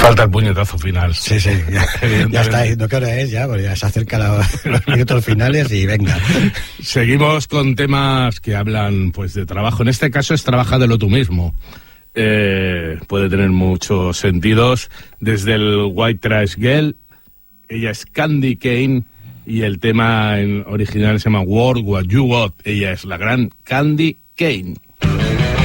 Falta el puñetazo final. Sí, ya está diciendo qué hora es ya, porque ya se acercan los minutos finales y venga. Seguimos con temas que hablan pues de trabajo. En este caso es trabájalo tú mismo. Puede tener muchos sentidos, desde el White Trash Girl, ella es Candy Kane, y el tema en original se llama Work What You Got, ella es la gran Candy Kane.